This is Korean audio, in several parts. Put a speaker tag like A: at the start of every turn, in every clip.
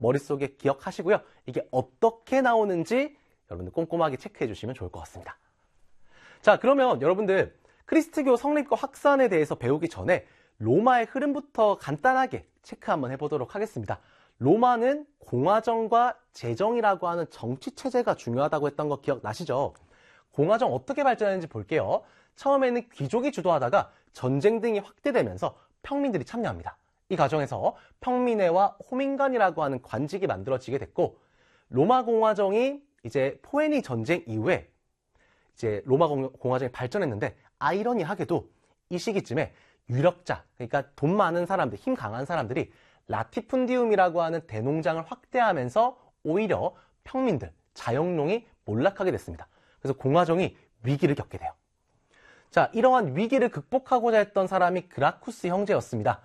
A: 머릿속에 기억하시고요. 이게 어떻게 나오는지 여러분들 꼼꼼하게 체크해 주시면 좋을 것 같습니다. 자, 그러면 여러분들 크리스트교 성립과 확산에 대해서 배우기 전에 로마의 흐름부터 간단하게 체크 한번 해보도록 하겠습니다. 로마는 공화정과 제정이라고 하는 정치체제가 중요하다고 했던 거 기억나시죠? 공화정 어떻게 발전했는지 볼게요. 처음에는 귀족이 주도하다가 전쟁 등이 확대되면서 평민들이 참여합니다. 이 과정에서 평민회와 호민관이라고 하는 관직이 만들어지게 됐고, 로마 공화정이 이제 포에니 전쟁 이후에 이제 로마 공화정이 발전했는데, 아이러니하게도 이 시기쯤에 유력자, 그러니까 돈 많은 사람들, 힘 강한 사람들이 라티푼디움이라고 하는 대농장을 확대하면서 오히려 평민들, 자영농이 몰락하게 됐습니다. 그래서 공화정이 위기를 겪게 돼요. 자, 이러한 위기를 극복하고자 했던 사람이 그라쿠스 형제였습니다.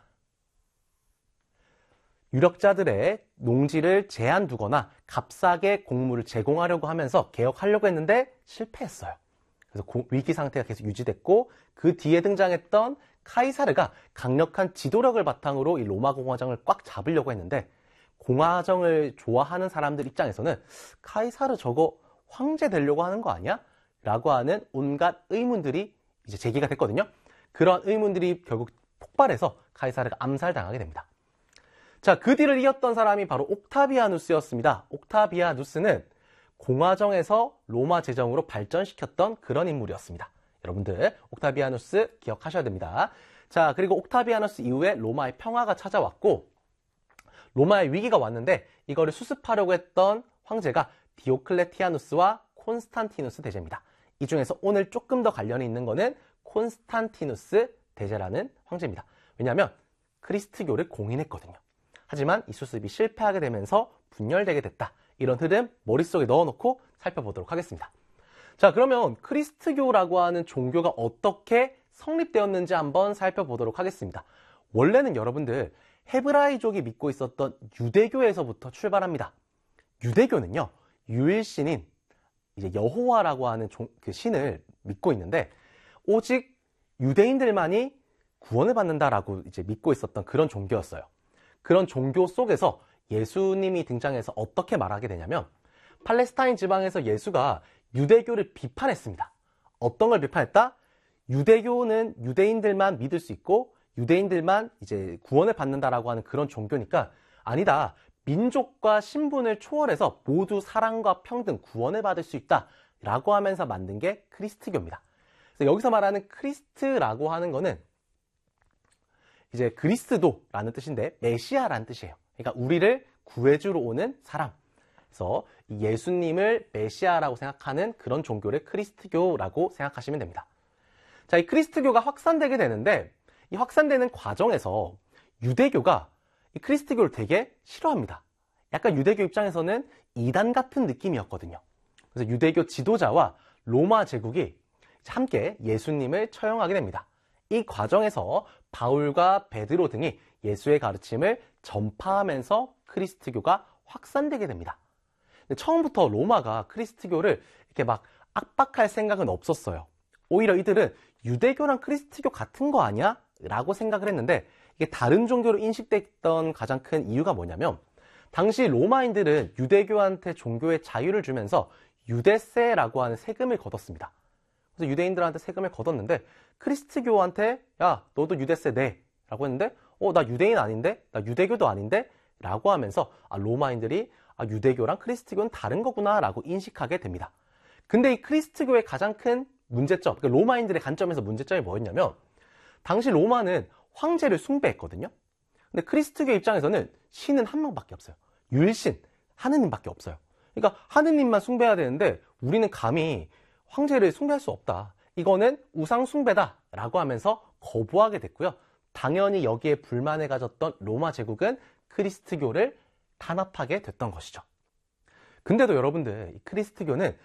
A: 유력자들의 농지를 제한 두거나 값싸게 곡물을 제공하려고 하면서 개혁하려고 했는데 실패했어요. 그래서 위기 상태가 계속 유지됐고, 그 뒤에 등장했던 카이사르가 강력한 지도력을 바탕으로 이 로마 공화정을 꽉 잡으려고 했는데, 공화정을 좋아하는 사람들 입장에서는 카이사르 저거 황제 되려고 하는 거 아니야? 라고 하는 온갖 의문들이 이제 제기가 됐거든요. 그런 의문들이 결국 폭발해서 카이사르가 암살당하게 됩니다. 자, 그 뒤를 이었던 사람이 바로 옥타비아누스였습니다. 옥타비아누스는 공화정에서 로마 제정으로 발전시켰던 그런 인물이었습니다. 여러분들 옥타비아누스 기억하셔야 됩니다. 자, 그리고 옥타비아누스 이후에 로마의 평화가 찾아왔고, 로마의 위기가 왔는데 이거를 수습하려고 했던 황제가 디오클레티아누스와 콘스탄티누스 대제입니다. 이 중에서 오늘 조금 더 관련이 있는 거는 콘스탄티누스 대제라는 황제입니다. 왜냐하면 크리스트교를 공인했거든요. 하지만 이 수습이 실패하게 되면서 분열되게 됐다. 이런 흐름 머릿속에 넣어놓고 살펴보도록 하겠습니다. 자, 그러면 크리스트교라고 하는 종교가 어떻게 성립되었는지 한번 살펴보도록 하겠습니다. 원래는 여러분들 헤브라이족이 믿고 있었던 유대교에서부터 출발합니다. 유대교는요, 유일신인 이제 여호와라고 하는 그 신을 믿고 있는데, 오직 유대인들만이 구원을 받는다라고 이제 믿고 있었던 그런 종교였어요. 그런 종교 속에서 예수님이 등장해서 어떻게 말하게 되냐면, 팔레스타인 지방에서 예수가 유대교를 비판했습니다. 어떤 걸 비판했다? 유대교는 유대인들만 믿을 수 있고 유대인들만 이제 구원을 받는다라고 하는 그런 종교니까, 아니다, 민족과 신분을 초월해서 모두 사랑과 평등, 구원을 받을 수 있다라고 하면서 만든 게 크리스트교입니다. 그래서 여기서 말하는 크리스트라고 하는 거는 이제 그리스도라는 뜻인데 메시아라는 뜻이에요. 그러니까 우리를 구해주러 오는 사람. 그래서 예수님을 메시아라고 생각하는 그런 종교를 크리스트교라고 생각하시면 됩니다. 자, 이 크리스트교가 확산되게 되는데, 이 확산되는 과정에서 유대교가 이 크리스트교를 되게 싫어합니다. 약간 유대교 입장에서는 이단 같은 느낌이었거든요. 그래서 유대교 지도자와 로마 제국이 함께 예수님을 처형하게 됩니다. 이 과정에서 바울과 베드로 등이 예수의 가르침을 전파하면서 크리스트교가 확산되게 됩니다. 처음부터 로마가 크리스트교를 이렇게 막 압박할 생각은 없었어요. 오히려 이들은 유대교랑 크리스트교 같은 거 아니야? 라고 생각을 했는데, 이게 다른 종교로 인식됐던 가장 큰 이유가 뭐냐면, 당시 로마인들은 유대교한테 종교의 자유를 주면서 유대세라고 하는 세금을 걷었습니다. 그래서 유대인들한테 세금을 걷었는데, 크리스트교한테 야, 너도 유대세 내 라고 했는데, 나 유대인 아닌데? 나 유대교도 아닌데? 라고 하면서 로마인들이 유대교랑 크리스트교는 다른 거구나 라고 인식하게 됩니다. 근데 이 크리스트교의 가장 큰 문제점, 그러니까 로마인들의 관점에서 문제점이 뭐였냐면, 당시 로마는 황제를 숭배했거든요. 근데 크리스트교 입장에서는 신은 한 명밖에 없어요. 유일신, 하느님밖에 없어요. 그러니까 하느님만 숭배해야 되는데 우리는 감히 황제를 숭배할 수 없다. 이거는 우상 숭배다 라고 하면서 거부하게 됐고요. 당연히 여기에 불만을 가졌던 로마 제국은 크리스트교를 탄압하게 됐던 것이죠. 근데도 여러분들, 이 크리스트교는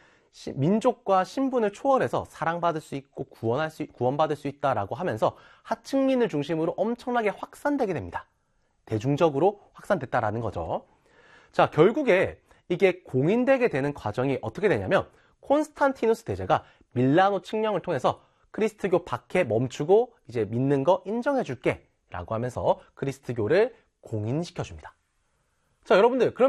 A: 민족과 신분을 초월해서 사랑받을 수 있고 구원받을 수 있다라고 하면서 하층민을 중심으로 엄청나게 확산되게 됩니다. 대중적으로 확산됐다라는 거죠. 자, 결국에 이게 공인되게 되는 과정이 어떻게 되냐면, 콘스탄티누스 대제가 밀라노 칙령을 통해서 크리스트교 밖에 멈추고 이제 믿는 거 인정해 줄게 라고 하면서 크리스트교를 공인시켜 줍니다. 자, 여러분들, 그럼